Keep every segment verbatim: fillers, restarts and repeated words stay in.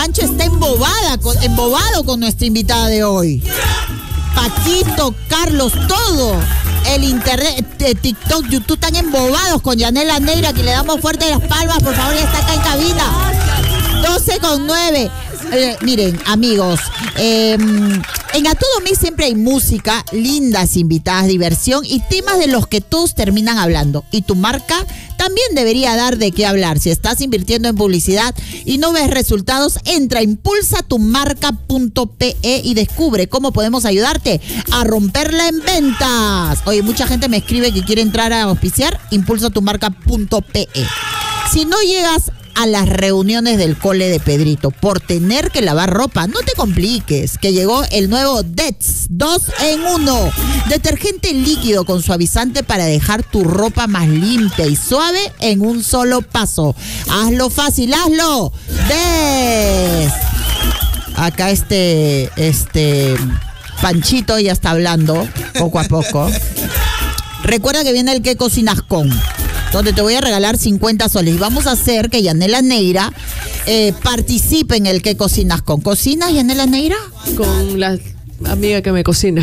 Pancho está embobada, con, embobado con nuestra invitada de hoy. Paquito, Carlos, todo. El internet, eh, TikTok, YouTube están embobados con Yanela Neira, que le damos fuerte las palmas, por favor, ya está acá en cabina. doce con nueve. Eh, miren, amigos, eh, en A Todo Mix siempre hay música, lindas invitadas, diversión y temas de los que todos terminan hablando. Y tu marca también debería dar de qué hablar. Si estás invirtiendo en publicidad y no ves resultados, entra a impulsa tu marca punto pe y descubre cómo podemos ayudarte a romperla en ventas. Oye, mucha gente me escribe que quiere entrar a auspiciar impulsa tu marca punto pe. Si no llegas a las reuniones del cole de Pedrito por tener que lavar ropa, no te compliques, que llegó el nuevo Dets dos en uno. Detergente líquido con suavizante para dejar tu ropa más limpia y suave en un solo paso. Hazlo fácil, hazlo. Dets. Acá este, este Panchito ya está hablando poco a poco. Recuerda que viene el ¿Qué cocinas con?, donde te voy a regalar cincuenta soles. Y vamos a hacer que Yanela Neira eh, participe en el ¿Qué cocinas con? ¿Cocinas, Yanela Neira? Con la amiga que me cocina.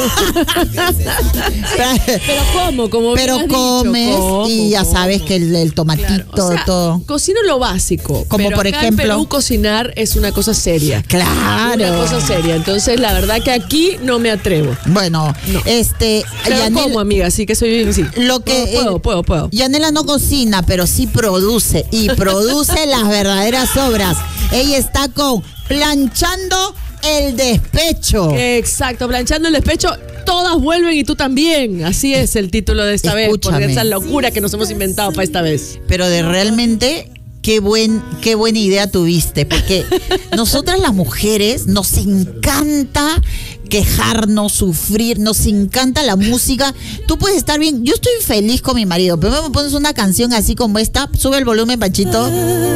Pero ¿cómo? Como pero comes dicho, ¿cómo, y ya sabes que el, el tomatito, claro, o sea, todo. Cocino lo básico. Como pero por acá ejemplo. En Perú cocinar es una cosa seria. Claro. Una cosa seria. Entonces la verdad que aquí no me atrevo. Bueno, no. este. Pero Yanela, como amiga, así que soy sí. Lo que puedo, eh, puedo, puedo. Yanela no cocina, pero sí produce y produce las verdaderas obras. Ella está con Planchando el Despecho. Exacto, Planchando el Despecho. Todas vuelven y tú también. Así es el título de esta Escúchame. vez. Por esa locura que nos hemos inventado para esta vez. Pero de realmente, qué buen, qué buena idea tuviste. Porque nosotras las mujeres nos encanta quejarnos, sufrir, nos encanta la música. Tú puedes estar bien. Yo estoy feliz con mi marido, pero me pones una canción así como esta, sube el volumen, Panchito,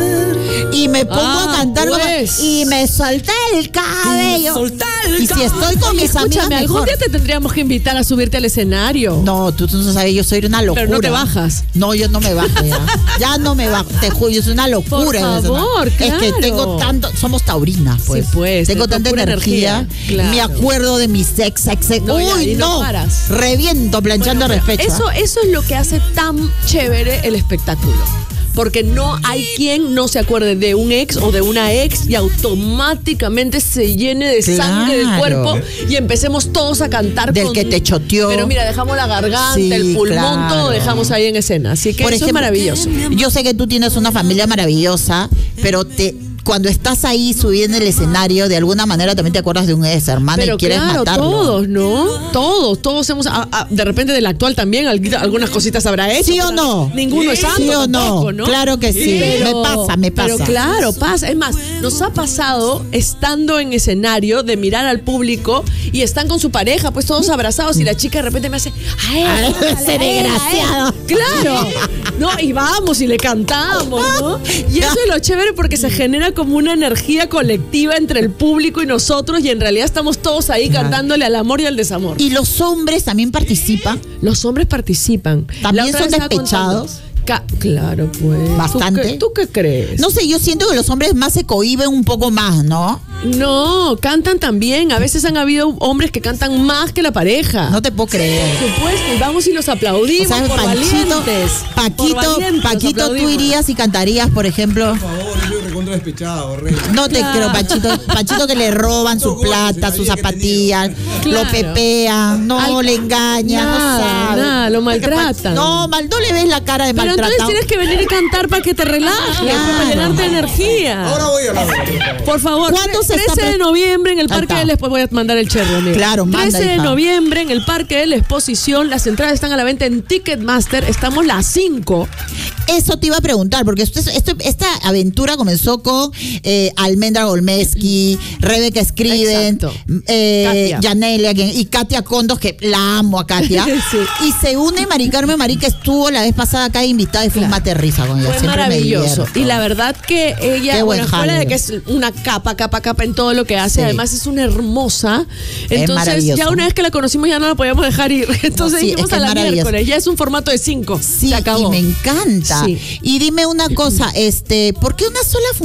y me pongo ah, a cantar pues. como, y me solté el cabello. Solté el y si estoy con mis Escúchame, amigas, algún mejor. día te tendríamos que invitar a subirte al escenario. No, tú, tú no sabes, yo soy una locura. Pero no te bajas. No, yo no me bajo ya. Ya no me bajo, te juro, yo soy una locura. Por favor, es claro. que tengo tanto, somos taurinas, pues. Sí, pues. Tengo tanta energía. energía. Claro. Me acuerdo de mis ex, ex, ex. No, Uy, no. no. Paras. Reviento planchando bueno, Despecho. Eso, eso es lo que hace tan chévere el espectáculo. Porque no hay quien no se acuerde de un ex o de una ex y automáticamente se llene de claro. sangre del cuerpo y empecemos todos a cantar. Del con, que te choteó. Pero mira, dejamos la garganta, sí, el pulmón, claro. todo dejamos ahí en escena. Así que Por eso ejemplo, es maravilloso. Yo sé que tú tienes una familia maravillosa, pero te... cuando estás ahí subiendo el escenario, de alguna manera también te acuerdas de un ex hermano y quieres claro, matarlo. todos, ¿no? Todos, todos hemos, a, a, de repente del actual también, algunas cositas habrá hecho. ¿Sí o no? Ninguno es santo. ¿Sí o no? Tampoco, ¿no? Claro que sí. Pero, me pasa, me pasa. Pero claro, pasa. Es más, nos ha pasado estando en escenario de mirar al público y están con su pareja, pues todos abrazados y la chica de repente me hace, ¡ay, ese desgraciado! Claro. No, y vamos y le cantamos, ¿no? Y eso es lo chévere porque se genera como una energía colectiva entre el público y nosotros y en realidad estamos todos ahí cantándole al amor y al desamor. ¿Y los hombres también participan? Los hombres participan. ¿También son despechados? Ca- claro, pues. ¿Bastante? ¿Tú qué, ¿Tú qué crees? No sé, yo siento que los hombres más se cohíben un poco más, ¿no? No, cantan también. A veces han habido hombres que cantan más que la pareja. No te puedo creer. Por supuesto, y vamos y los aplaudimos. O sea, por Panchito, valientes. Paquito, Por valientes Paquito, los tú aplaudimos. irías y cantarías, por ejemplo. Por favor, yo soy recontra despechado, rey. No te Claro. creo, Panchito. Panchito que le roban su plata, sus zapatillas, lo Claro. pepean, no Ay, le engañan, nada, no sabe. nada, lo maltratan. No, mal, no le ves la cara de Pero maltratado. entonces tienes que venir y cantar para que te relajes, Claro. para llenarte de energía. Ahora voy a hablar. Por favor, ¿Cuándo se está trece de pre- noviembre en el Ahí Parque está. del Exposición. Voy a mandar el cherry, amigo. Claro, manda, trece de hija. noviembre en el Parque de la Exposición. Las entradas están a la venta en Ticketmaster. Estamos las cinco. Eso te iba a preguntar, porque esto, esto- esta aventura comenzó con eh, Almendra Golmeski, Rebeca Scriven, Exacto. eh, Katia. Yanelia quien- y Katia Condos, que la amo a Katia. Sí. Y se une Mari Carmen Marí, que estuvo la vez pasada acá invitada y fue un mate risa con ella. Fue Siempre me maravilloso. divierto. Y la verdad que ella, Qué buen bueno, fuera jale. de que es una capa, capa, capa en todo lo que hace, Sí. además es una hermosa. Entonces, maravilloso. ya una vez que la conocimos ya no la podíamos dejar ir. Entonces sí, dijimos es que a es la maravilloso. miércoles. Ya es un formato de cinco. Sí, Se acabó. y me encanta. Sí. Y dime una cosa, este, ¿por qué una sola función?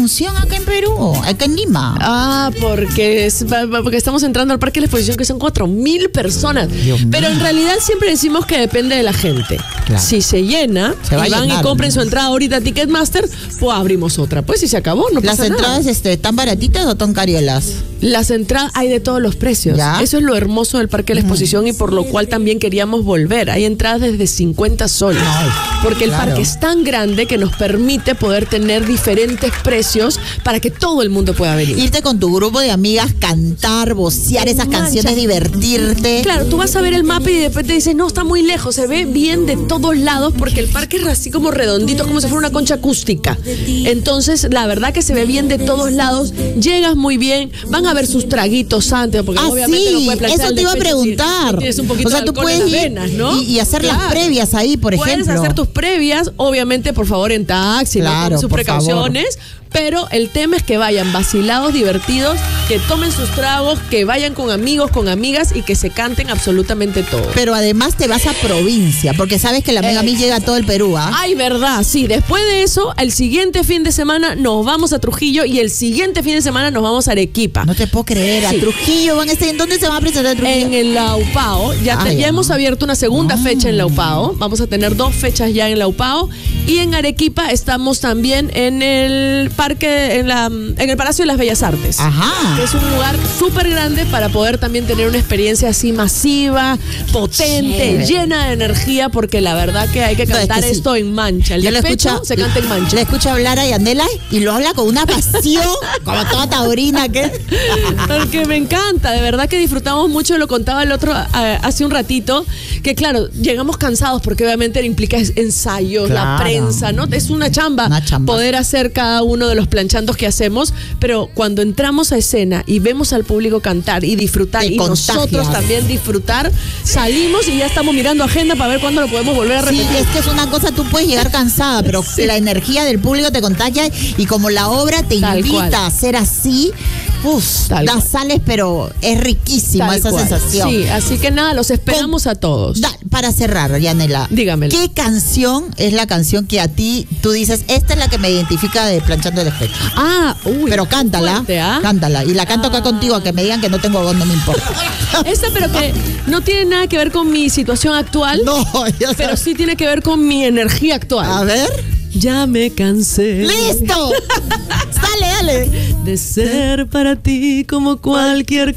función acá en Perú, acá en Lima? Ah, porque, es, porque estamos entrando al Parque de la Exposición, que son cuatro mil personas. Dios mío. Pero en realidad siempre decimos que depende de la gente. Claro. Si se llena, Se va a y van llenar, y compren ¿no? su entrada ahorita a Ticketmaster, pues abrimos otra. Pues si se acabó, no ¿Las pasa entradas nada. este, están baratitas o están cariolas? Las entradas hay de todos los precios. ¿Ya? Eso es lo hermoso del Parque de la Exposición y por lo cual también queríamos volver. Hay entradas desde cincuenta soles. Ay, Porque el claro. parque es tan grande que nos permite poder tener diferentes precios para que todo el mundo pueda venir. Irte con tu grupo de amigas, cantar, vocear esas Mancha. canciones, divertirte. Claro, tú vas a ver el mapa y de repente dices, no, está muy lejos, se ve bien de todos lados porque el parque es así como redondito, como si fuera una concha acústica. Entonces, la verdad que se ve bien de todos lados, llegas muy bien, van a ver sus traguitos antes, porque Ah, obviamente no sí, puedes planchar eso el te iba a despecho si- preguntar. si tienes un poquito O sea, de tú alcohol puedes en las ir venas, ¿no? y- y hacer las previas ahí, por Puedes ejemplo. hacer tus previas, obviamente, por favor, en taxi, ¿no? Claro, Con sus por precauciones. Pero el tema es que vayan vacilados, divertidos, que tomen sus tragos, que vayan con amigos, con amigas y que se canten absolutamente todo. Pero además te vas a provincia, porque sabes que la Mega Eh, Mil llega a todo el Perú, ¿ah? Ay, verdad, sí. Después de eso, el siguiente fin de semana nos vamos a Trujillo y el siguiente fin de semana nos vamos a Arequipa. No te puedo creer, a Sí. Trujillo van a estar. ¿En dónde se va a presentar Trujillo? En el Laupao, ya, te- Ah, ya ya. hemos abierto una segunda Ah. fecha en Laupao. Vamos a tener dos fechas ya en Laupao. Y en Arequipa estamos también en el parque, en, la, en el Palacio de las Bellas Artes. Ajá. Que es un lugar súper grande para poder también tener una experiencia así masiva, potente, Chévere. llena de energía, porque la verdad que hay que No, es cantar que sí. esto en mancha. El Yo le despecho escucho, se canta en mancha. Le escucho hablar a Yanela y lo habla con una pasión, como toda taurina que. Porque me encanta, de verdad que disfrutamos mucho, lo contaba el otro eh, hace un ratito, que claro, llegamos cansados porque obviamente implica es- ensayos, la Claro. prensa, ¿no? Es una chamba, Una chamba. poder hacer cada uno de los planchandos que hacemos, pero cuando entramos a escena y vemos al público cantar y disfrutar Te y contagias. nosotros también disfrutar, salimos y ya estamos mirando agenda para ver cuándo lo podemos volver a Sí, repetir. es que es una cosa, tú puedes llegar cansada, pero la energía del público te contagia y como la obra te Tal invita cual. a ser así, uff, Tal das cual. sales, pero es riquísima Tal esa cual. sensación. Sí, así que nada, los esperamos a todos. Da- para cerrar, Yanela, Dígamelo. ¿qué canción es la canción que a ti tú dices, esta es la que me identifica de Planchando el Espejo? Ah, uy. Pero cántala, fuerte, ¿ah? cántala. Y la canto acá contigo, a que me digan que no tengo voz, no me importa. Esta, pero que no tiene nada que ver con mi situación actual, No, ya pero sabes. sí tiene que ver con mi energía actual. A ver. Ya me cansé ¡Listo! ¡Dale, dale! de ser para ti como cualquier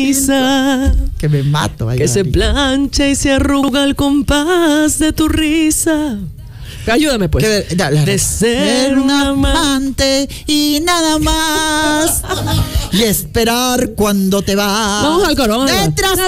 camisa Que me mato. ay, que se Ari. plancha y se arruga al compás de tu risa. Ayúdame pues. Que- dale, dale. De ser un una ma- amante y nada más. Y esperar cuando te vas. Vamos al coro, vamos al coro. Detrás